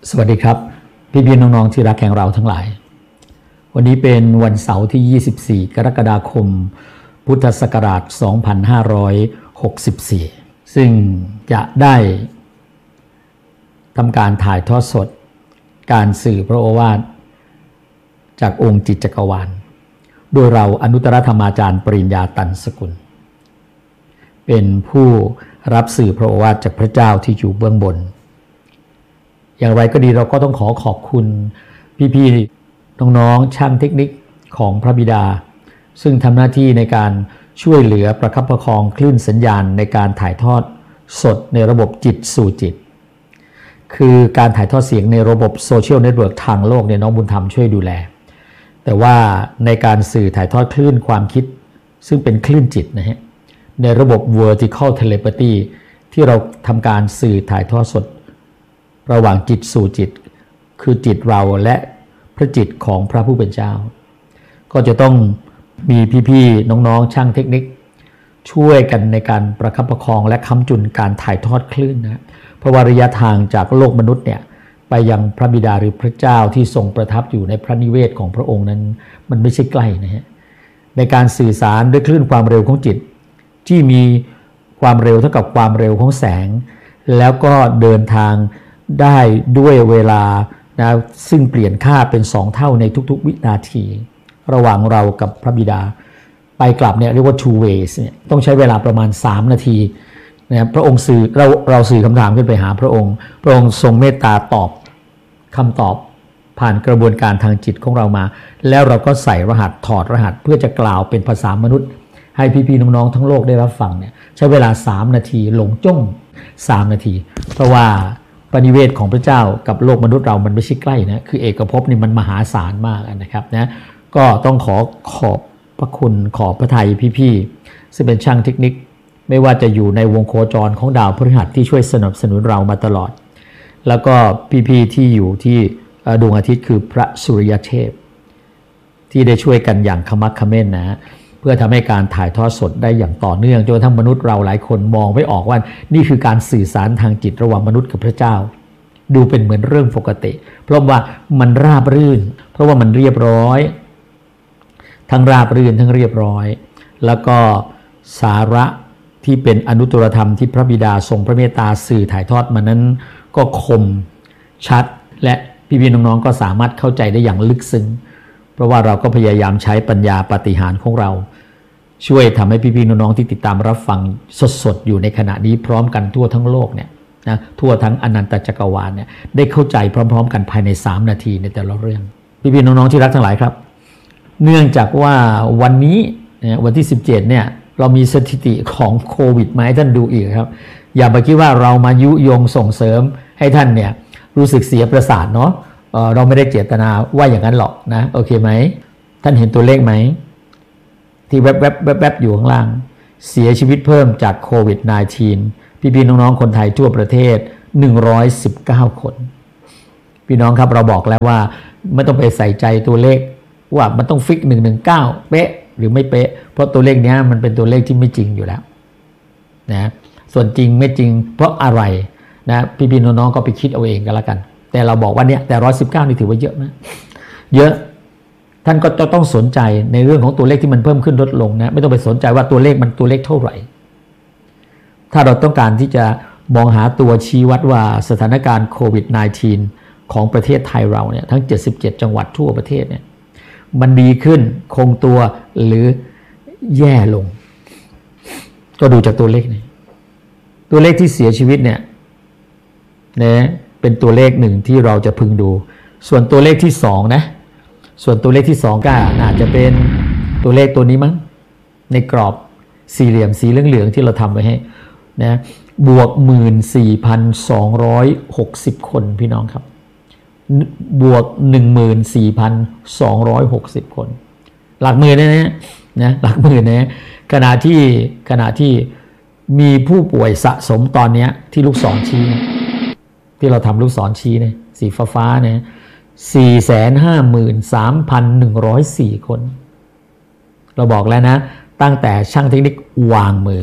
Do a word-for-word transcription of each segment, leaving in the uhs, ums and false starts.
สวัสดีครับพี่พี่น้องๆที่รักแห่งเราทั้งหลายวันนี้เป็นวันเสาร์ที่ยี่สิบสี่กรกฎาคมพุทธศักราชสองพันห้าร้อยหกสิบสี่ซึ่งจะได้ทำการถ่ายทอดสดการสื่อพระโอวาทจากองค์จิตจักรวาลโดยเราอนุตตรธรรมาจารย์ปริญญาตันสกุลเป็นผู้รับสื่อพระโอวาทจากพระเจ้าที่อยู่เบื้องบนอย่างไรก็ดีเราก็ต้องขอขอบคุณพี่ๆน้องๆช่างเทคนิคของพระบิดาซึ่งทำหน้าที่ในการช่วยเหลือประคับประคองคลื่นสัญญาณในการถ่ายทอดสดในระบบจิตสู่จิตคือการถ่ายทอดเสียงในระบบโซเชียลเน็ตเวิร์กทางโลกเนี่ยน้องบุญธรรมช่วยดูแลแต่ว่าในการสื่อถ่ายทอดคลื่นความคิดซึ่งเป็นคลื่นจิตนะฮะในระบบ vertical telepathy ที่เราทำการสื่อถ่ายทอดสดระหว่างจิตสู่จิตคือจิตเราและพระจิตของพระผู้เป็นเจ้าก็จะต้องมีพี่ๆน้องๆช่างเทคนิคช่วยกันในการประคับประคองและค้ำจุนการถ่ายทอดคลื่นนะเพราะว่าระยะทางจากโลกมนุษย์เนี่ยไปยังพระบิดาหรือพระเจ้าที่ทรงประทับอยู่ในพระนิเวศของพระองค์นั้นมันไม่ใช่ใกล้นะฮะในการสื่อสารด้วยคลื่นความเร็วของจิตที่มีความเร็วเท่ากับความเร็วของแสงแล้วก็เดินทางได้ด้วยเวลานะซึ่งเปลี่ยนค่าเป็นสองเท่าในทุกๆวินาทีระหว่างเรากับพระบิดาไปกลับเนี่ยเรียกว่า two ways เนี่ยต้องใช้เวลาประมาณสามนาทีนะพระองค์สื่อเราเราสื่อคำถามขึ้นไปหาพระองค์พระองค์ทรงเมตตาตอบคำตอบผ่านกระบวนการทางจิตของเรามาแล้วเราก็ใส่รหัสถอดรหัสเพื่อจะกล่าวเป็นภาษามนุษย์ให้พี่ๆน้องๆทั้งโลกได้รับฟังเนี่ยใช้เวลาสามนาทีหลงจ้องสามนาทีเพราะว่าปณิเวศของพระเจ้ากับโลกมนุษย์เรามันไม่ใช่ใกล้นะคือเอกภพนี่มันมหาศาลมากนะครับนะก็ต้องขอขอบพระคุณขอบพระทัยพี่ๆซึ่งเป็นช่างเทคนิคไม่ว่าจะอยู่ในวงโคจรของดาวพฤหัสที่ช่วยสนับสนุนเรามาตลอดแล้วก็พี่ๆที่อยู่ที่ดวงอาทิตย์คือพระสุริยเทพที่ได้ช่วยกันอย่างขมักเขม้นนะเพื่อทำให้การถ่ายทอดสดได้อย่างต่อเนื่องจนทั้งมนุษย์เราหลายคนมองไม่ออกว่านี่คือการสื่อสารทางจิตระหว่างมนุษย์กับพระเจ้าดูเป็นเหมือนเรื่องปกติเพราะว่ามันราบรื่นเพราะว่ามันเรียบร้อยทั้งราบรื่นทั้งเรียบร้อยแล้วก็สาระที่เป็นอนุตตรธรรมที่พระบิดาทรงพระเมตตาสื่อถ่ายทอดมานั้นก็คมชัดและพี่ๆน้องๆก็สามารถเข้าใจได้อย่างลึกซึ้งเพราะว่าเราก็พยายามใช้ปัญญาปาฏิหาริย์ของเราช่วยทำให้พี่ๆน้องๆที่ติดตามรับฟังสดๆอยู่ในขณะนี้พร้อมกันทั่วทั้งโลกเนี่ยนะทั่วทั้งอนันตจักรวาลเนี่ยได้เข้าใจพร้อมๆกันภายในสามนาทีในแต่ละเรื่องพี่ๆน้องๆที่รักทั้งหลายครับเนื่องจากว่าวันนี้วันที่สิบเจ็ดเนี่ยเรามีสถิติของโควิดมาให้ท่านดูอีกครับอย่าไปคิดว่าเรามายุยงส่งเสริมให้ท่านเนี่ยรู้สึกเสียประสาทเนาะเราไม่ได้เจตนาว่าอย่างนั้นหรอกนะโอเคไหมท่านเห็นตัวเลขไหมที่แวบแวบแวบแวบอยู่ข้างล่างเสียชีวิตเพิ่มจากโควิด สิบเก้า พี่ๆน้องๆคนไทยทั่วประเทศหนึ่งร้อยสิบเก้าคนพี่น้องครับเราบอกแล้วว่าไม่ต้องไปใส่ใจตัวเลขว่ามันต้องฟิกหนึ่งร้อยสิบเก้าเป๊ะหรือไม่เป๊ะเพราะตัวเลขนี้มันเป็นตัวเลขที่ไม่จริงอยู่แล้วนะส่วนจริงไม่จริงเพราะอะไรนะพี่ๆน้องๆก็ไปคิดเอาเองกันละกันแต่เราบอกว่าเนี่ยแต่หนึ่งร้อยสิบเก้านี่ถือว่าเยอะนะเยอะท่านก็จะต้องสนใจในเรื่องของตัวเลขที่มันเพิ่มขึ้นลดลงนะไม่ต้องไปสนใจว่าตัวเลขมันตัวเลขเท่าไหร่ถ้าเราต้องการที่จะมองหาตัวชี้วัดว่าสถานการณ์โควิด สิบเก้า ของประเทศไทยเราเนี่ยทั้งเจ็ดสิบเจ็ดจังหวัดทั่วประเทศเนี่ยมันดีขึ้นคงตัวหรือแย่ลงก็ดูจากตัวเลขนี่ตัวเลขที่เสียชีวิตเนี่ยนะเป็นตัวเลขหนึ่งที่เราจะพึงดูส่วนตัวเลขที่สองนะส่วนตัวเลขที่สองก็อาจจะเป็นตัวเลขตัวนี้มั้งในกรอบสี่เหลี่ยมสีเหลืองๆที่เราทำไว้ให้นะบวก หนึ่งหมื่นสี่พันสองร้อยหกสิบ คนพี่น้องครับบวก หนึ่งหมื่นสี่พันสองร้อยหกสิบ คนหลักหมื่นนะนะนะหลักหมื่นนะขณะที่ขณะที่มีผู้ป่วยสะสมตอนนี้ที่ลูกศรชี้ที่เราทำลูกศรชี้เนี่ยสีฟ้าๆเนี่ย สี่แสนห้าหมื่นสามพันหนึ่งร้อยสี่ คนเราบอกแล้วนะตั้งแต่ช่างเทคนิควางมือ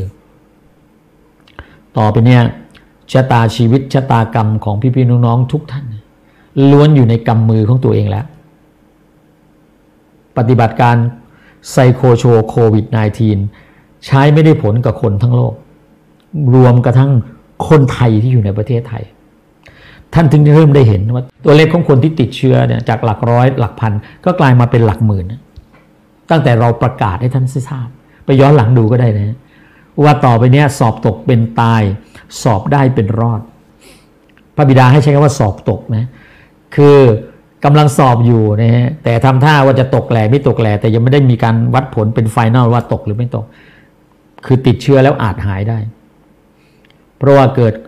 ต่อไปเนี่ยชะตาชีวิตชะตากรรมของพี่ๆน้องๆทุกท่านล้วนอยู่ในกำมือของตัวเองแล้วปฏิบัติการไซโคโชโควิด สิบเก้า ใช้ไม่ได้ผลกับคนทั้งโลกรวมกระทั่งคนไทยที่อยู่ในประเทศไทยท่านถึงเริ่มได้เห็นว่าตัวเลขของคนที่ติดเชื้อเนี่ยจากหลักร้อยหลักพันก็กลายมาเป็นหลักหมื่นตั้งแต่เราประกาศให้ท่านทราบไปย้อนหลังดูก็ได้นะว่าต่อไปเนี้ยสอบตกเป็นตายสอบได้เป็นรอดพระบิดาให้ใช้คำว่าสอบตกนะคือกำลังสอบอยู่นะฮะแต่ทำท่าว่าจะตกแหล่ไม่ตกแหล่แต่ยังไม่ได้มีการวัดผลเป็นไฟนอลว่าตกหรือไม่ตกคือติดเชื้อแล้วอาจหายได้เพราะว่าเกิด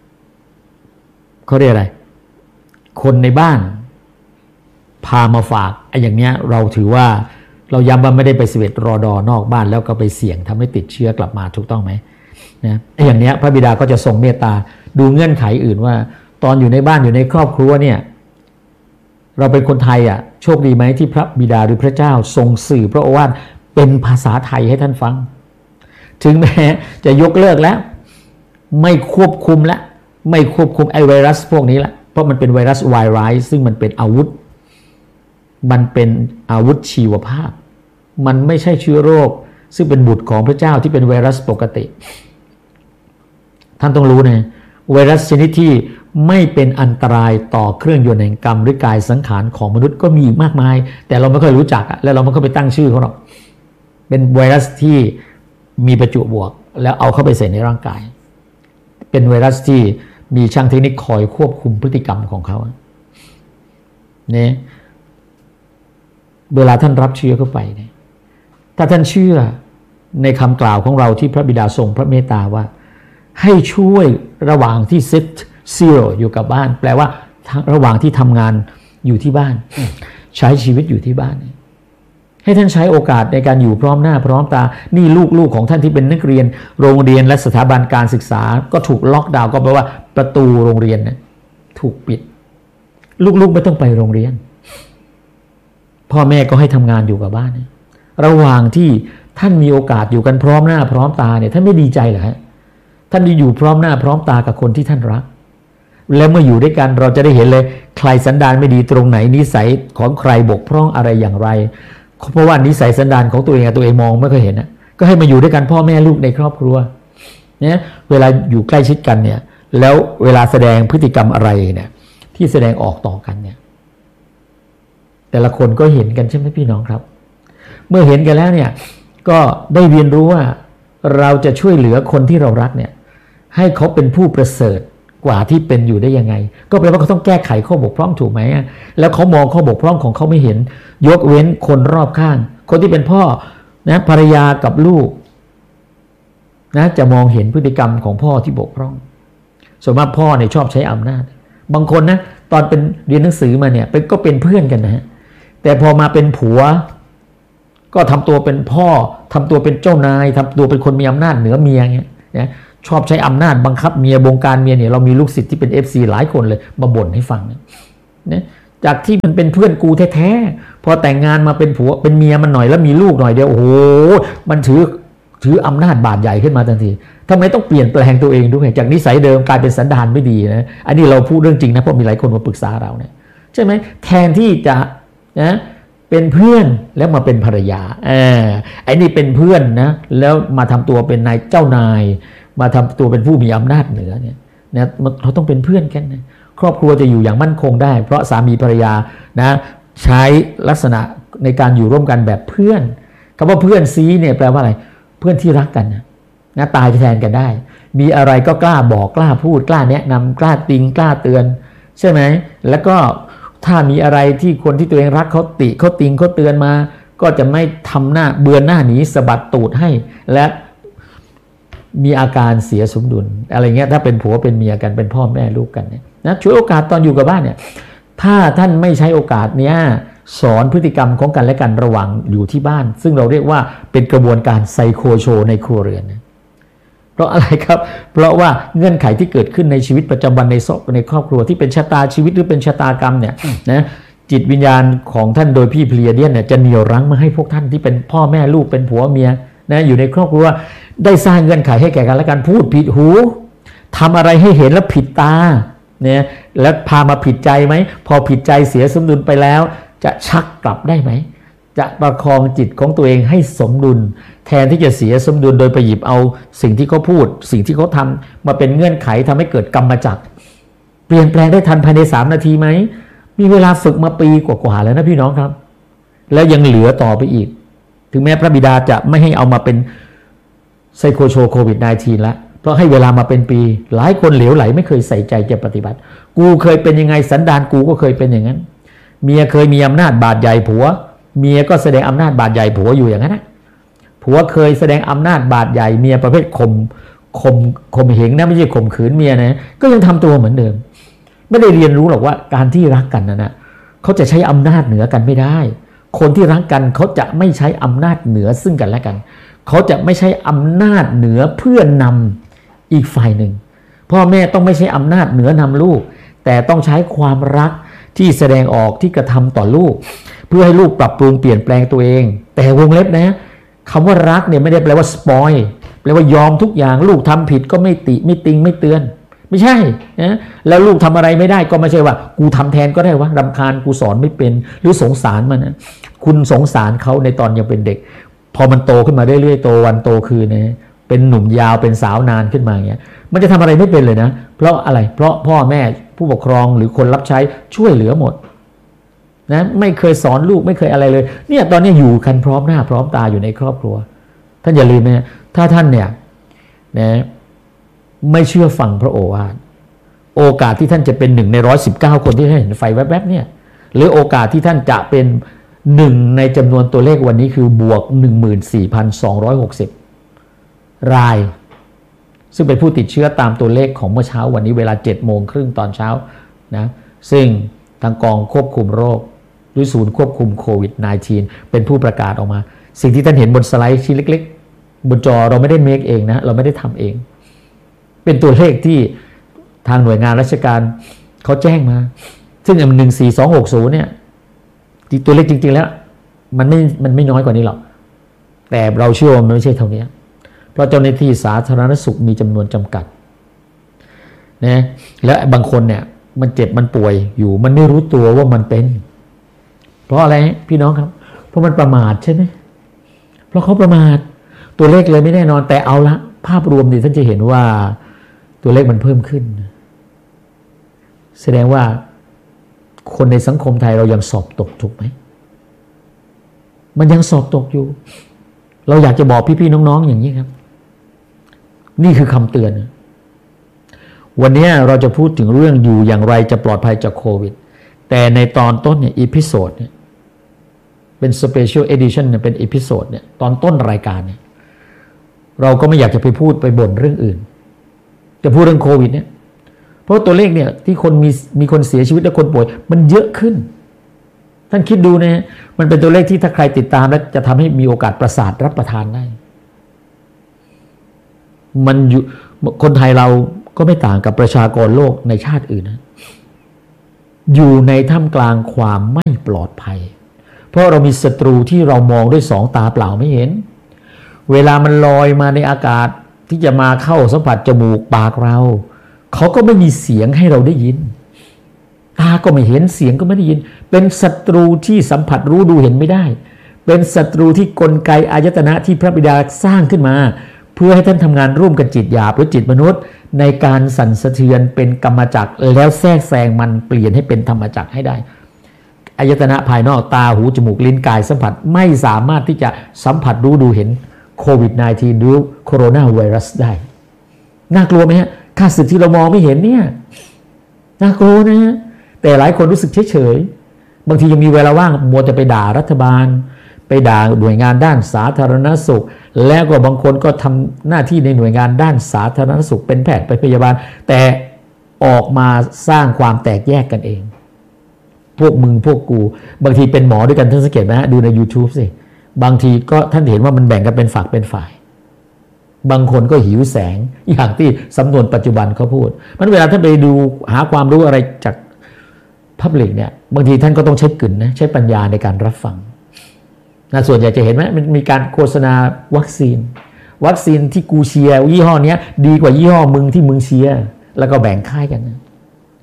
เขาเรียกอะไรคนในบ้านพามาฝากไอ้อย่างเนี้ยเราถือว่าเราย้ำว่าไม่ได้ไปเสวตรอดอนอกบ้านแล้วก็ไปเสี่ยงทำให้ติดเชื้อกลับมาถูกต้องไหมนะไอ้อย่างเนี้ยพระบิดาก็จะทรงเมตตาดูเงื่อนไขอื่นว่าตอนอยู่ในบ้านอยู่ในครอบครัวเนี่ยเราเป็นคนไทยอ่ะโชคดีไหมที่พระบิดาหรือพระเจ้าทรงสื่อพระโอวาทเป็นภาษาไทยให้ท่านฟังถึงแม้จะยกเลิกแล้วไม่ควบคุมแล้วไม่ควบคุมไอไวรัสพวกนี้ละเพราะมันเป็นไวรัสไวรัสซึ่งมันเป็นอาวุธมันเป็นอาวุธชีวภาพมันไม่ใช่เชื้อโรคซึ่งเป็นบุตรของพระเจ้าที่เป็นไวรัสปกติท่านต้องรู้นะไวรัสชนิดที่ไม่เป็นอันตรายต่อเครื่องยนต์แห่งกรรมหรือกายสังขารของมนุษย์ก็มีมากมายแต่เราไม่ค่อยรู้จักและเราไม่ค่อยไปตั้งชื่อเขาหรอกเป็นไวรัสที่มีประจุบวกแล้วเอาเข้าไปใส่ในร่างกายเป็นไวรัสที่มีช่างเทคนิคคอยควบคุมพฤติกรรมของเขาเนี่ยเวลาท่านรับเชื้อเข้าไปเนี่ยถ้าท่านเชื่อในคำกล่าวของเราที่พระบิดาทรงพระเมตตาว่าให้ช่วยระหว่างที่เซตซีโร่อยู่กับบ้านแปลว่าระหว่างที่ทำงานอยู่ที่บ้านใช้ชีวิตอยู่ที่บ้านให้ท่านใช้โอกาสในการอยู่พร้อมหน้าพร้อมตานี่ลูกๆของท่านที่เป็นนักเรียนโรงเรียนและสถาบันการศึกษาก็ถูกล็อกดาวน์ก็แปลว่าประตูโรงเรียนนะถูกปิดลูกๆไม่ต้องไปโรงเรียนพ่อแม่ก็ให้ทำงานอยู่กับบ้านระหว่างที่ท่านมีโอกาสอยู่กันพร้อมหน้าพร้อมตาเนี่ยท่านไม่ดีใจเหรอฮะท่านอยู่พร้อมหน้าพร้อมตากับคนที่ท่านรักแล้วเมื่ออยู่ด้วยกันเราจะได้เห็นเลยใครสันดานไม่ดีตรงไหนนิสัยของใครบกพร่องอะไรอย่างไรเพราะว่านิสัยสันดานของตัวเองตัวเองมองไม่เคยเห็นนะก็ให้มาอยู่ด้วยกันพ่อแม่ลูกในครอบครัวเนี่ยเวลาอยู่ใกล้ชิดกันเนี่ยแล้วเวลาแสดงพฤติกรรมอะไรเนี่ยที่แสดงออกต่อกันเนี่ยแต่ละคนก็เห็นกันใช่ไหมพี่น้องครับเมื่อเห็นกันแล้วเนี่ยก็ได้เรียนรู้ว่าเราจะช่วยเหลือคนที่เรารักเนี่ยให้เขาเป็นผู้ประเสริฐกว่าที่เป็นอยู่ได้ยังไงก็แปลว่าเขาต้องแก้ไขข้อบกพร่องถูกไหมแล้วเขามองข้อบกพร่องของเขาไม่เห็นยกเว้นคนรอบข้างคนที่เป็นพ่อนะภรรยากับลูกนะจะมองเห็นพฤติกรรมของพ่อที่บกพร่องส่วนมากพ่อเนี่ยชอบใช้อำนาจบางคนนะตอนเป็นเรียนหนังสือมาเนี่ยเป็นก็เป็นเพื่อนกันนะฮะแต่พอมาเป็นผัวก็ทำตัวเป็นพ่อทำตัวเป็นเจ้านายทำตัวเป็นคนมีอำนาจเหนือเมียเงี้ยนะชอบใช้อำนาจบังคับเมียบงการเมียเนี่ยเรามีลูกศิษย์ที่เป็น เอฟ ซี หลายคนเลยมาบ่นให้ฟังนะจากที่มันเป็นเพื่อนกูแท้ๆพอแต่งงานมาเป็นผัวเป็นเมียมันหน่อยแล้วมีลูกหน่อยเดียวโอ้โหมันถือถืออำนาจบาดใหญ่ขึ้นมาทันทีทำไมต้องเปลี่ยนแปลงตัวเองด้วยจากนิสัยเดิมกลายเป็นสันดานไม่ดีนะอันนี้เราพูดเรื่องจริงนะเพราะมีหลายคนมาปรึกษาเราเนี่ยใช่ไหมแทนที่จะนะเป็นเพื่อนแล้วมาเป็นภรรยาเออไอ้นี่เป็นเพื่อนนะแล้วมาทำตัวเป็นนายเจ้านายมาทำตัวเป็นผู้มีอำนาจเหนือเนี่ยนะเราต้องเป็นเพื่อนกันนะครอบครัวจะอยู่อย่างมั่นคงได้เพราะสามีภรรยานะใช้ลักษณะในการอยู่ร่วมกันแบบเพื่อนคำว่าเพื่อนซีเนี่ยแปลว่าอะไรเพื่อนที่รักกันนะนะตายแทนกันได้มีอะไรก็กล้าบอกกล้าพูดกล้าแนะนำกล้าติงกล้าเตือนใช่ไหมแล้วก็ถ้ามีอะไรที่คนที่ตัวเองรักเขาติเขาติงเขาเตือนมาก็จะไม่ทำหน้าเบือนหน้าหนีสะบัดตูดให้และมีอาการเสียสมดุลอะไรเงี้ยถ้าเป็นผัวเป็นเมียกันเป็นพ่อแม่ลูกกันเนี่ยนะช่วยโอกาสตอนอยู่กับบ้านเนี่ยถ้าท่านไม่ใช้โอกาสเนี้ยสอนพฤติกรรมของกันและกันระหว่างอยู่ที่บ้านซึ่งเราเรียกว่าเป็นกระบวนการไซโคโชในครัวเรือนนะเพราะอะไรครับเพราะว่าเงื่อนไขที่เกิดขึ้นในชีวิตประจำวันในในครอบครัวที่เป็นชะตาชีวิตหรือเป็นชะตากรรมเนี่ยนะจิตวิญญาณของท่านโดยพี่เพลียเดียนเนี่ยจะเหนี่ยวรั้งมาให้พวกท่านที่เป็นพ่อแม่ลูกเป็นผัวเมียนะอยู่ในครอบครัวได้สร้างเงื่อนไขให้แก่กันและกันพูดผิดหูทำอะไรให้เห็นแล้วผิดตาเนี่ยแล้วพามาผิดใจไหมพอผิดใจเสียสมดุลไปแล้วจะชักกลับได้ไหมจะประคองจิตของตัวเองให้สมดุลแทนที่จะเสียสมดุลโดยไปหยิบเอาสิ่งที่เขาพูดสิ่งที่เขาทำมาเป็นเงื่อนไขทำให้เกิดกรรมจักรเปลี่ยนแปลงได้ทันภายในสามนาทีไหมมีเวลาฝึกมาปีกว่าๆแล้วนะพี่น้องครับแล้วยังเหลือต่อไปอีกถึงแม้พระบิดาจะไม่ให้เอามาเป็นไซโคโชโควิด สิบเก้า แล้วเพราะให้เวลามาเป็นปีหลายคนเหลวไหลไม่เคยใส่ใจจะปฏิบัติกูเคยเป็นยังไงสันดานกูก็เคยเป็นอย่างนั้นเมียเคยมีอำนาจบาดใหญ่ผัวเมียก็แสดงอำนาจบาดใหญ่ผัวอยู่อย่างนั้นนะผัวเคยแสดงอำนาจบาดใหญ่เมียประเภทข่มข่มข่มเหงนะไม่ใช่ข่มขืนเมียนะก็ยังทำตัวเหมือนเดิมไม่ได้เรียนรู้หรอกว่าการที่รักกันนะนะเขาจะใช้อำนาจเหนือกันไม่ได้คนที่รักกันเขาจะไม่ใช้อำนาจเหนือซึ่งกันและกันเขาจะไม่ใช้อำนาจเหนือเพื่อนำอีกฝ่ายหนึ่งพ่อแม่ต้องไม่ใช่อำนาจเหนือนำลูกแต่ต้องใช้ความรักที่แสดงออกที่กระทำต่อลูกเพื่อให้ลูกปรับปรุงเปลี่ยนแปลงตัวเองแต่วงเล็บนะคำว่ารักเนี่ยไม่ได้แปลว่าสปอยแปลว่ายอมทุกอย่างลูกทำผิดก็ไม่ติไม่ติงไม่เตือนไม่ใช่นะแล้วลูกทำอะไรไม่ได้ก็ไม่ใช่ว่ากูทำแทนก็ได้วะรำคาญกูสอนไม่เป็นหรือสงสารมันนะคุณสงสารเขาในตอนยังเป็นเด็กพอมันโตขึ้นมาเรื่อยๆโตวันโตคืนนะเป็นหนุ่มยาวเป็นสาวนานขึ้นมาอย่างเงี้ยมันจะทำอะไรไม่เป็นเลยนะเพราะอะไรเพราะพ่อแม่ผู้ปกครองหรือคนรับใช้ช่วยเหลือหมดนะไม่เคยสอนลูกไม่เคยอะไรเลยเนี่ยตอนนี้อยู่กันพร้อมหน้าพร้อมตาอยู่ในครอบครัวท่านอย่าลืมนะถ้าท่านเนี่ยนะไม่เชื่อฟังพระโอวาทโอกาสที่ท่านจะเป็นหนึ่งในร้อยสิบเก้าคนที่ท่านเห็นไฟแวบๆเนี่ยหรือโอกาสที่ท่านจะเป็นหนึ่งในจำนวนตัวเลขวันนี้คือบวก หนึ่งหมื่นสี่พันสองร้อยหกสิบ รายซึ่งเป็นผู้ติดเชื้อตามตัวเลขของเมื่อเช้าวันนี้เวลา เจ็ดโมงครึ่งตอนเช้านะซึ่งทางกองควบคุมโรคหรือศูนย์ควบคุมโควิด สิบเก้า เป็นผู้ประกาศออกมาสิ่งที่ท่านเห็นบนสไลด์ชิ้นเล็กๆบนจอเราไม่ได้เมคเองนะเราไม่ได้ทำเองเป็นตัวเลขที่ทางหน่วยงานราชการเขาแจ้งมาซึ่งหนึ่งสี่สองหกศูนย์เนี่ยตัวเลขจริงๆแล้วมันไม่มันไม่น้อยกว่านี้หรอกแต่เราเชื่อว่ามันไม่ใช่เท่านี้เพราะเจ้าหน้าที่สาธารณสุขมีจำนวนจำกัดนะและบางคนเนี่ยมันเจ็บมันป่วยอยู่มันไม่รู้ตัวว่ามันเป็นเพราะอะไรพี่น้องครับเพราะมันประมาทใช่ไหมเพราะเขาประมาทตัวเลขเลยไม่แน่นอนแต่เอาละภาพรวมดิท่านจะเห็นว่าตัวเลขมันเพิ่มขึ้นแสดงว่าคนในสังคมไทยเรายังสอบตกถูกไหมมันยังสอบตกอยู่เราอยากจะบอกพี่ๆน้องๆอย่างนี้ครับนี่คือคำเตือนวันนี้เราจะพูดถึงเรื่องอยู่อย่างไรจะปลอดภัยจากโควิดแต่ในตอนต้นเนี่ยอีพิโซดเนี่ยเป็นสเปเชียลเอดิชั่นเนี่ยเป็นอีพิโซดเนี่ยตอนต้นรายการเนี่ยเราก็ไม่อยากจะไปพูดไปบ่นเรื่องอื่นจะพูดเรื่องโควิดเนี่ยเพราะตัวเลขเนี่ยที่คนมีมีคนเสียชีวิตและคนป่วยมันเยอะขึ้นท่านคิดดูนะมันเป็นตัวเลขที่ถ้าใครติดตามแล้วจะทำให้มีโอกาสประสาทรับประทานได้มันอยู่คนไทยเราก็ไม่ต่างกับประชากรโลกในชาติอื่นนะอยู่ในท่ามกลางความไม่ปลอดภัยเพราะเรามีศัตรูที่เรามองด้วยสองตาเปล่าไม่เห็นเวลามันลอยมาในอากาศที่จะมาเข้าสัมผัสจมูกปากเราเขาก็ไม่มีเสียงให้เราได้ยินตาก็ไม่เห็นเสียงก็ไม่ได้ยินเป็นศัตรูที่สัมผัสรู้ดูเห็นไม่ได้เป็นศัตรูที่กลไกอายตนะที่พระบิดาสร้างขึ้นมาเพื่อให้ท่านทำงานร่วมกันจิตหยาบหรือจิตมนุษย์ในการสั่นสะเทือนเป็นกรรมจักรแล้วแทรกแซงมันเปลี่ยนให้เป็นธรรมจักรให้ได้อายตนะภายนอกตาหูจมูกลิ้นกายสัมผัสไม่สามารถที่จะสัมผัสรู้ดูเห็นโควิด สิบเก้า หรือโคโรนาไวรัสได้น่ากลัวไหมฮะค่าศึกที่เรามองไม่เห็นเนี่ยน่ากลัวนะแต่หลายคนรู้สึกเฉยๆบางทียังมีเวลาว่างมัวแต่ไปด่ารัฐบาลไปด่าหน่วยงานด้านสาธารณสุขแล้วก็บางคนก็ทำหน้าที่ในหน่วยงานด้านสาธารณสุขเป็นแพทย์เป็นพยาบาลแต่ออกมาสร้างความแตกแยกกันเองพวกมึงพวกกูบางทีเป็นหมอด้วยกันท่านสังเกตไหมฮะดูใน YouTube สิบางทีก็ท่านเห็นว่ามันแบ่งกันเป็นฝักเป็นฝ่ายบางคนก็หิวแสงอย่างที่สำนวนปัจจุบันเขาพูดมันเวลาท่านไปดูหาความรู้อะไรจากพับลิกเนี่ยบางทีท่านก็ต้องใช้กึ่นนะใช้ปัญญาในการรับฟังนะส่วนใหญ่จะเห็นไหมมันมีการโฆษณาวัคซีนวัคซีนที่กูเชียร์ยี่ห้อนี้ดีกว่ายี่ห้อมึงที่มึงเชียร์แล้วก็แบ่งค่ายกันนะ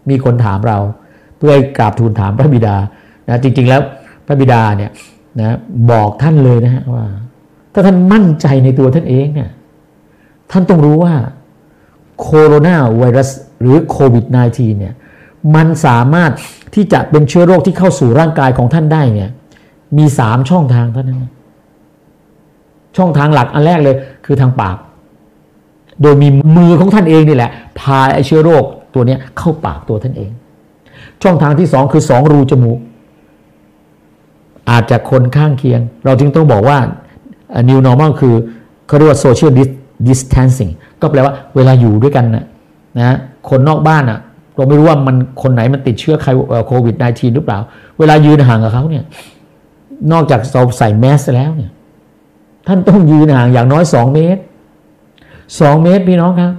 มีคนถามเราเพื่อกราบทูลถามพระบิดานะจริงๆแล้วพระบิดาเนี่ยนะบอกท่านเลยนะฮะว่าถ้าท่านมั่นใจในตัวท่านเองเนี่ยท่านต้องรู้ว่าโคโรนาไวรัสหรือโควิด สิบเก้า เนี่ยมันสามารถที่จะเป็นเชื้อโรคที่เข้าสู่ร่างกายของท่านได้เนี่ยมีสามช่องทางเท่านั้นช่องทางหลักอันแรกเลยคือทางปากโดยมีมือของท่านเองนี่แหละพาไอเชื้อโรคตัวนี้เข้าปากตัวท่านเองช่องทางที่สองคือสองรูจมูกอาจจะคนข้างเคียงเราจึงต้องบอกว่า new normal คือเขาเรียกว่า social distancing ก็แปลว่าเวลาอยู่ด้วยกันนะนะคนนอกบ้านอ่ะเราไม่รู้ว่ามันคนไหนมันติดเชื้อโควิด สิบเก้า หรือเปล่าเวลายืนห่างกับเขาเนี่ยนอกจากเราใส่แมสแล้วเนี่ยท่านต้องยืนห่างอย่างน้อยสองเมตรสองเมตรพี่น้องครับ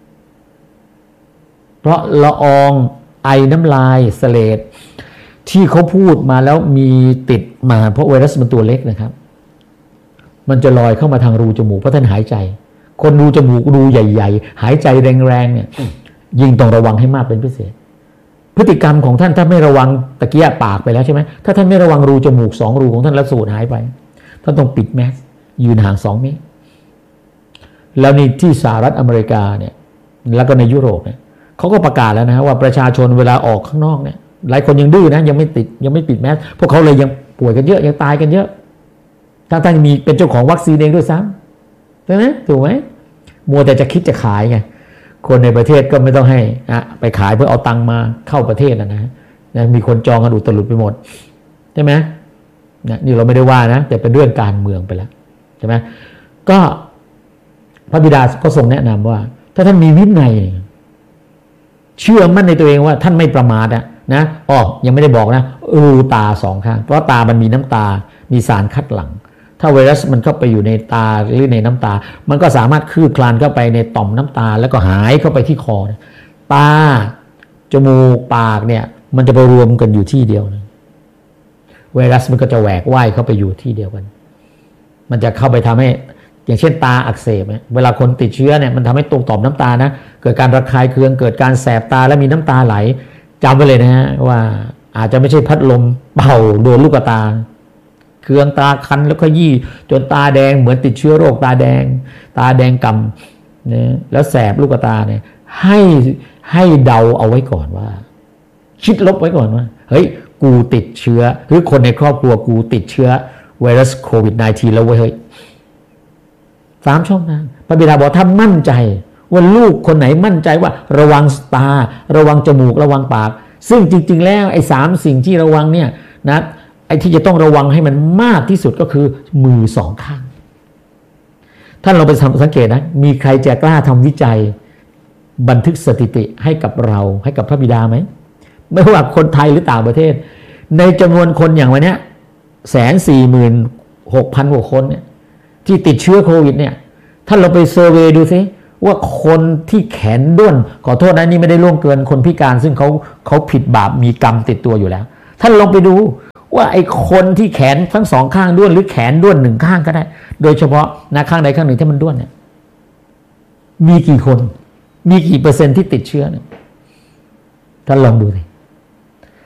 เพราะละอองไอน้ำลายเสลดที่เขาพูดมาแล้วมีติดมาเพราะไวรัสมันตัวเล็กนะครับมันจะลอยเข้ามาทางรูจมูกเพราะท่านหายใจคนรูจมูกรูใหญ่ๆหายใจแรงๆเนี่ยยิ่งต้องระวังให้มากเป็นพิเศษพฤติกรรมของท่านถ้าไม่ระวังตะเกียบปากไปแล้วใช่ไหมถ้าท่านไม่ระวังรูจมูกสองรูของท่านแล้วสูดหายไปท่านต้องปิดแมสยืนห่างสองเมตรแล้วในที่สหรัฐอเมริกาเนี่ยแล้วก็ในยุโรปเนี่ยเขาก็ประกาศแล้วนะว่าประชาชนเวลาออกข้างนอกเนี่ยหลายคนยังดื้อนะยังไม่ติดยังไม่ปิดแมสพวกเขาเลยยังป่วยกันเยอะยังตายกันเยอะทั้งๆมีเป็นเจ้าของวัคซีนเองด้วยซ้ำใช่ไหมถูกไหมมัวแต่จะคิดจะขายไงคนในประเทศก็ไม่ต้องให้อะไปขายเพื่อเอาตังค์มาเข้าประเทศนะนะนะมีคนจองกันอุตลุดไปหมดใช่ไหมนะนี่เราไม่ได้ว่านะแต่เป็นเรื่องการเมืองไปแล้วใช่ไหมก็พระบิดาก็ทรงแนะนำว่าถ้าท่านมีวินัยเชื่อมั่นในตัวเองว่าท่านไม่ประมาทนะนะอ๋อยังไม่ได้บอกนะรูตาสองข้างเพราะตามันมีน้ำตามีสารคัดหลั่งถ้าไวรัสมันเข้าไปอยู่ในตาหรือในน้ำตามันก็สามารถคืบคลานเข้าไปในต่อมน้ำตาแล้วก็หายเข้าไปที่คอตาจมูกปากเนี่ยมันจะไปรวมกันอยู่ที่เดียวนะไวรัสมันก็จะแหวกว่ายเข้าไปอยู่ที่เดียวกันมันจะเข้าไปทำให้อย่างเช่นตาอักเสบเนี่ยเวลาคนติดเชื้อเนี่ยมันทำให้ตรงต่อมน้ำตานะเกิดการระคายเคืองเกิดการแสบตาและมีน้ำตาไหลจำไว้เลยนะฮะว่าอาจจะไม่ใช่พัดลมเป่าโดนลูกตาเคืองตาคันแล้วก็ยี่จนตาแดงเหมือนติดเชื้อโรคตาแดงตาแดงกำเนี่ยแล้วแสบลูกตาเนี่ยให้ให้เดาเอาไว้ก่อนว่าคิดลบไว้ก่อนว่าเฮ้ยกูติดเชื้อหรือคนในครอบครัวกูติดเชื้อไวรัสโควิด สิบเก้า แล้วเว้ยเฮ้ยสามช่องทางพระบิดาบอกถ้ามั่นใจว่าลูกคนไหนมั่นใจว่าระวังตาระวังจมูกระวังปากซึ่งจริงๆแล้วไอ้สามสิ่งที่ระวังเนี่ยนะไอ้ที่จะต้องระวังให้มันมากที่สุดก็คือมือสองข้างท่านเราไปสังเกตนะมีใครจะกล้าทำวิจัยบันทึกสถิติให้กับเราให้กับพระบิดาไหมไม่ว่าคนไทยหรือต่างประเทศในจำนวนคนอย่างวันนี้แสนสี่หมื่นหกพันกว่าคนเนี่ยที่ติดเชื้อโควิดเนี่ยท่านเราไปเซอร์เวย์ดูซิว่าคนที่แขนด้วนขอโทษนะนี่ไม่ได้ล่วงเกินคนพิการซึ่งเขาเขาผิดบาปมีกรรมติดตัวอยู่แล้วท่านลองไปดูว่าไอ้คนที่แขนทั้งสองข้างด้วนหรือแขนด้วนหนึ่งข้างก็ได้โดยเฉพาะนะข้างใดข้างหนึ่งที่มันด้วนเนี่ยมีกี่คนมีกี่เปอร์เซ็นต์ที่ติดเชื้อเนี่ยท่านลองดูสิ